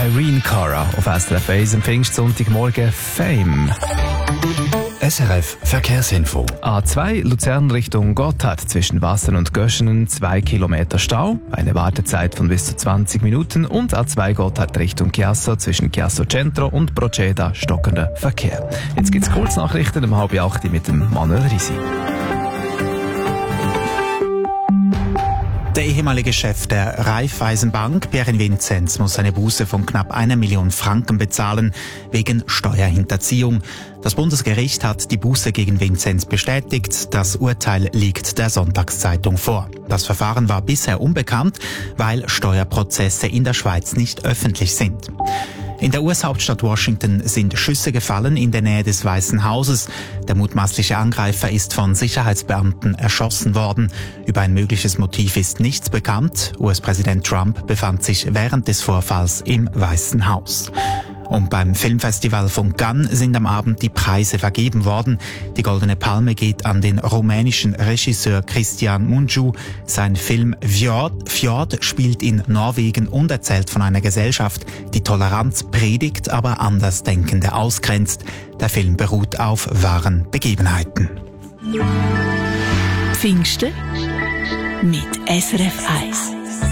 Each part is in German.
Irene Cara auf SRF 1 am Pfingstsonntagmorgen Fame. SRF Verkehrsinfo. A2 Luzern Richtung Gotthard zwischen Wassern und Göschenen 2 Kilometer Stau, eine Wartezeit von bis zu 20 Minuten und A2 Gotthard Richtung Chiasso zwischen Chiasso Centro und Proceda stockender Verkehr. Jetzt gibt's Kurznachrichten um 7:30 mit dem Manuel Risi. Der ehemalige Chef der Raiffeisenbank, Pierre Vinzenz, muss eine Buße von knapp 1 Million Franken bezahlen, wegen Steuerhinterziehung. Das Bundesgericht hat die Buße gegen Vinzenz bestätigt. Das Urteil liegt der Sonntagszeitung vor. Das Verfahren war bisher unbekannt, weil Steuerprozesse in der Schweiz nicht öffentlich sind. In der US-Hauptstadt Washington sind Schüsse gefallen in der Nähe des Weißen Hauses. Der mutmaßliche Angreifer ist von Sicherheitsbeamten erschossen worden. Über ein mögliches Motiv ist nichts bekannt. US-Präsident Trump befand sich während des Vorfalls im Weißen Haus. Und beim Filmfestival von Cannes sind am Abend die Preise vergeben worden. Die Goldene Palme geht an den rumänischen Regisseur Cristian Mungiu. Sein Film Fjord spielt in Norwegen und erzählt von einer Gesellschaft, die Toleranz predigt, aber Andersdenkende ausgrenzt. Der Film beruht auf wahren Begebenheiten. Pfingsten mit SRF 1.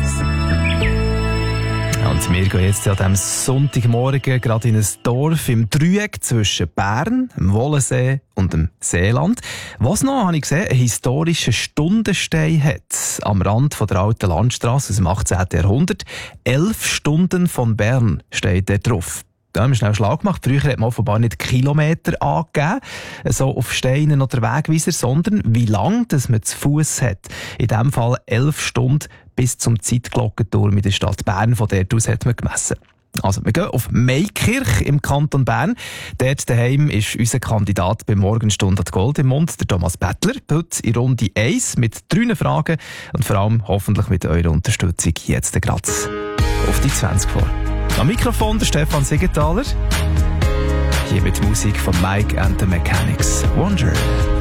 Und wir gehen jetzt an diesem Sonntagmorgen gerade in ein Dorf im Dreieck zwischen Bern, dem Wollensee und dem Seeland, was noch, habe ich gesehen, einen historischen Stundenstein hat. Am Rand von der alten Landstrasse aus dem 18. Jahrhundert. 11 Stunden von Bern steht da drauf. Da haben wir schnell Schlag gemacht. Früher hat man offenbar nicht Kilometer angegeben, so auf Steinen oder Wegweiser, sondern wie lang dass man zu Fuss hat. In diesem Fall 11 Stunden bis zum Zeitglockenturm in der Stadt Bern. Von dort aus hat man gemessen. Also, wir gehen auf Meikirch im Kanton Bern. Dort daheim ist unser Kandidat bei Morgenstunde hat Gold im Mund, der Thomas Bettler. Heute in Runde 1 mit 3 Fragen und vor allem hoffentlich mit eurer Unterstützung jetzt gerade auf die 20 vor. Am Mikrofon der Stefan Siegenthaler. Hier mit Musik von Mike and the Mechanics. Wonder.